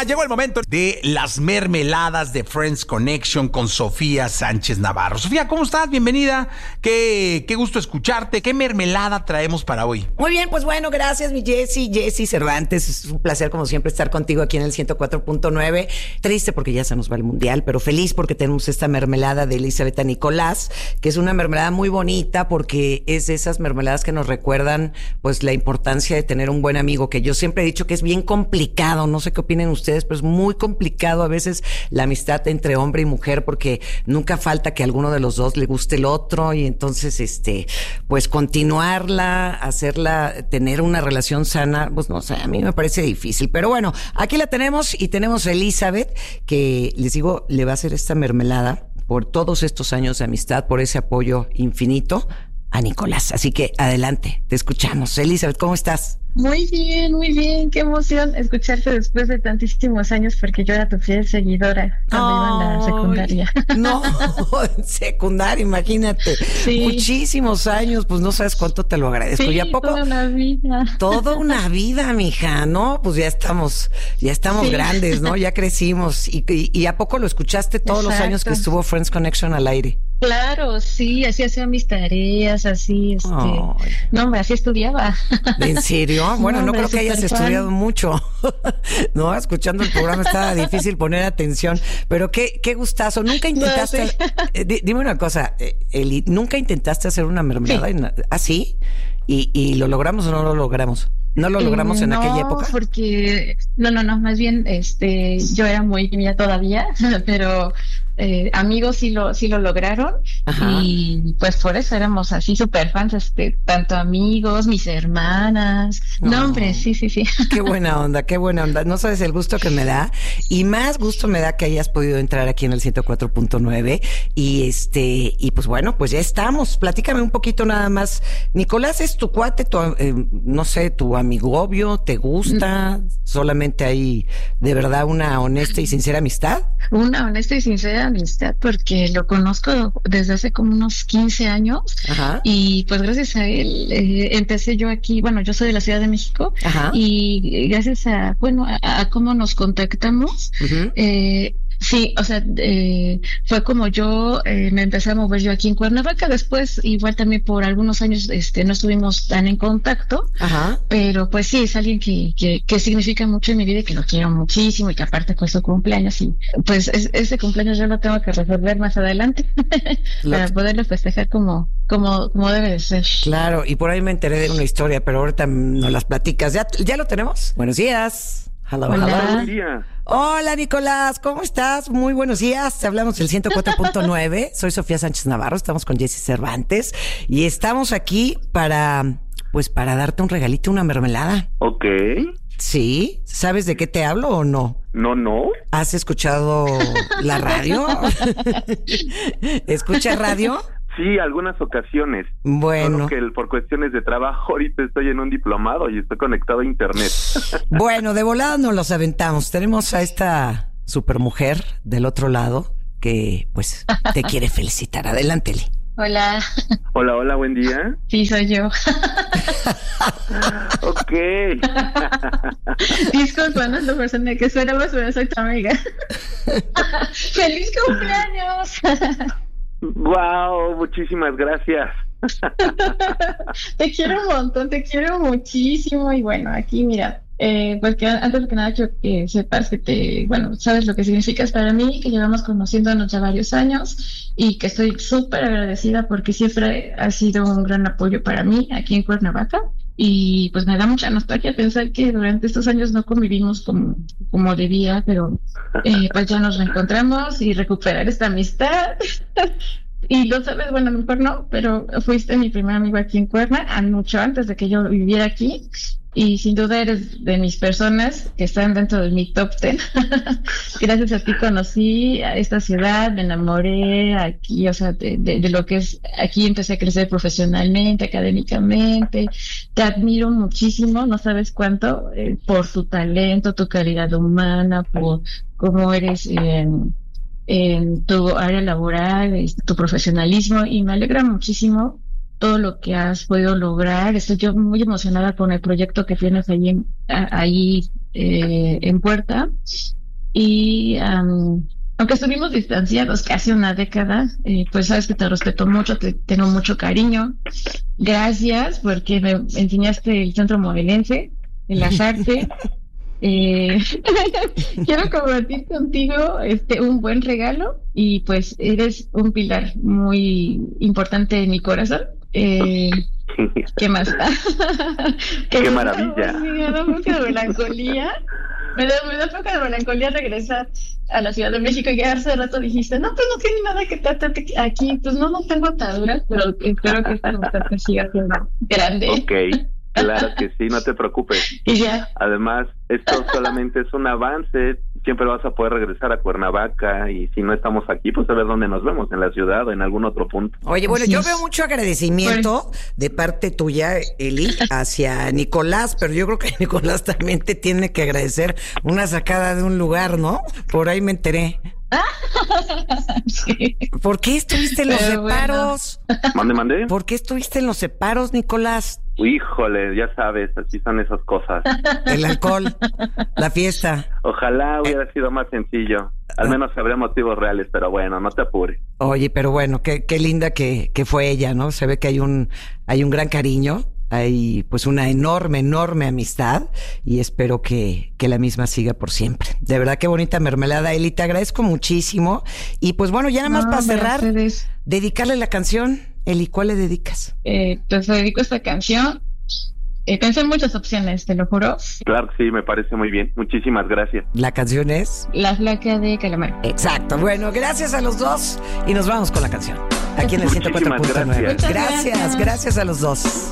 Llegó el momento de las mermeladas de Friends Connection con Sofía Sánchez Navarro. Sofía, ¿cómo estás? Bienvenida. Qué gusto escucharte. ¿Qué mermelada traemos para hoy? Muy bien, pues bueno, gracias mi Jessy Cervantes. Es un placer como siempre estar contigo aquí en el 104.9. Triste porque ya se nos va el mundial, pero feliz porque tenemos esta mermelada de Elizabeth Nicolás, que es una mermelada muy bonita porque es de esas mermeladas que nos recuerdan pues la importancia de tener un buen amigo, que yo siempre he dicho que es bien complicado. No sé qué opinen ustedes, pero es muy complicado a veces la amistad entre hombre y mujer, porque nunca falta que a alguno de los dos le guste el otro, y entonces pues continuarla, hacerla, tener una relación sana, pues no sé, a mí me parece difícil. Pero bueno, aquí la tenemos, y tenemos a Elizabeth, que les digo, le va a hacer esta mermelada por todos estos años de amistad, por ese apoyo infinito a Nicolás. Así que adelante, te escuchamos. Elizabeth, ¿cómo estás? Muy bien, qué emoción escucharte después de tantísimos años, porque yo era tu fiel seguidora cuando iba en la secundaria. No, en secundaria, imagínate. Sí. Muchísimos años, pues no sabes cuánto te lo agradezco. Sí, ¿Y a poco? Toda una vida. Toda una vida, mija, ¿no? Pues ya estamos sí. Grandes, ¿no? Ya crecimos. ¿Y a poco lo escuchaste todos los años que estuvo Friends Connection al aire? Claro, sí, así hacía mis tareas, así, no, hombre, así estudiaba. ¿En serio? Bueno, no creo que hayas estudiado mucho. No, escuchando el programa estaba difícil poner atención, pero qué gustazo. ¿Nunca intentaste? Dime una cosa, Eli, ¿nunca intentaste hacer una mermelada? Sí. ¿Ah, sí? ¿Y lo logramos o no lo logramos? ¿No lo logramos en aquella época? Porque, no, más bien, yo era muy tímida todavía, pero amigos sí lo lograron. Ajá. Y pues por eso éramos así súper fans, tanto amigos, mis hermanas. No, hombre, sí. Qué buena onda. No sabes el gusto que me da, y más gusto me da que hayas podido entrar aquí en el 104.9 y pues bueno, pues ya estamos. Platícame un poquito nada más. Nicolás es tu cuate, no sé, tu amigovio, ¿te gusta? ¿Solamente hay de verdad una honesta y sincera amistad? Una honesta y sincera amistad, porque lo conozco desde hace como unos 15 años. Ajá. Y pues gracias a él empecé yo aquí, bueno, yo soy de la Ciudad de México. Ajá. Y gracias a cómo nos contactamos, uh-huh. Sí, o sea, fue como yo me empecé a mover yo aquí en Cuernavaca. Después, igual también por algunos años no estuvimos tan en contacto. Ajá. Pero pues sí, es alguien que significa mucho en mi vida y que lo quiero muchísimo, y que aparte fue su cumpleaños, y pues ese cumpleaños yo lo tengo que resolver más adelante para poderlo festejar como debe de ser. Claro, y por ahí me enteré de una historia, pero ahorita nos las platicas. ¿Ya lo tenemos? Buenos días. Hola. Buen día. Hola, Nicolás, ¿cómo estás? Muy buenos días. Te hablamos del 104.9. Soy Sofía Sánchez Navarro, estamos con Jessy Cervantes y estamos aquí para darte un regalito, una mermelada. Ok. Sí, ¿sabes de qué te hablo o no? No. ¿Has escuchado la radio? ¿Escuchas radio? Sí, algunas ocasiones. Bueno. Solo que por cuestiones de trabajo ahorita estoy en un diplomado y estoy conectado a internet. Bueno, de volada nos los aventamos. Tenemos a esta supermujer del otro lado que pues te quiere felicitar. Adelante, Eli. Hola. Hola, buen día. Sí, soy yo. Ok. Disculpa, no es la persona que esperabas, pero soy tu amiga. ¡Feliz cumpleaños! Wow, muchísimas gracias. Te quiero un montón, te quiero muchísimo. Y bueno, aquí mira, porque antes que nada quiero que sepas que sabes lo que significas para mí, que llevamos conociéndonos ya varios años y que estoy súper agradecida porque siempre has sido un gran apoyo para mí aquí en Cuernavaca. Y pues me da mucha nostalgia pensar que durante estos años no convivimos como debía, pero pues ya nos reencontramos y recuperar esta amistad. Y lo sabes, bueno, a lo mejor no, pero fuiste mi primer amigo aquí en Cuerna, mucho antes de que yo viviera aquí. Y sin duda eres de mis personas que están dentro de mi top 10. Gracias a ti conocí a esta ciudad, me enamoré aquí, o sea, de lo que es, aquí empecé a crecer profesionalmente, académicamente. Te admiro muchísimo, no sabes cuánto, por tu talento, tu calidad humana, por cómo eres en tu área laboral, tu profesionalismo, y me alegra muchísimo todo lo que has podido lograr. Estoy yo muy emocionada con el proyecto que tienes ahí en puerta y aunque estuvimos distanciados casi una década, pues sabes que te respeto mucho, te tengo mucho cariño. Gracias porque me enseñaste el centro morelense, el Lasarte. Quiero compartir contigo un buen regalo y pues eres un pilar muy importante en mi corazón. ¿Qué más? ¡Qué maravilla! Me da poca de melancolía. Me da poca de melancolía regresar a la Ciudad de México y que hace rato dijiste, no, pues no tiene nada que tratarte aquí. Pues no tengo ataduras, pero espero que esta amistad siga siendo grande. Ok. Claro que sí, no te preocupes. Y ya. Además, esto solamente es un avance. Siempre vas a poder regresar a Cuernavaca y si no estamos aquí, pues a ver dónde nos vemos, en la ciudad o en algún otro punto. Oye, bueno, yo veo mucho agradecimiento de parte tuya, Eli, hacia Nicolás, pero yo creo que Nicolás también te tiene que agradecer una sacada de un lugar, ¿no? Por ahí me enteré. Sí. ¿Por qué estuviste en los separos? Mande. ¿Por qué estuviste en los separos, Nicolás? Híjole, ya sabes, así son esas cosas. El alcohol, la fiesta. Ojalá hubiera sido más sencillo. Al menos habría motivos reales, pero bueno, no te apures. Oye, pero bueno, qué linda que fue ella, ¿no? Se ve que hay un gran cariño. Hay pues una enorme amistad y espero que la misma siga por siempre. De verdad, qué bonita mermelada, Eli, te agradezco muchísimo. Y pues bueno, ya nada más para cerrar, dedicarle la canción. Eli, ¿cuál le dedicas? Pues le dedico esta canción. Pensé en muchas opciones, te lo juro. Claro que sí, me parece muy bien. Muchísimas gracias. La canción es La Flaca de Calamar. Exacto. Bueno, gracias a los dos y nos vamos con la canción. Aquí en el 104.9. Gracias Gracias a los dos.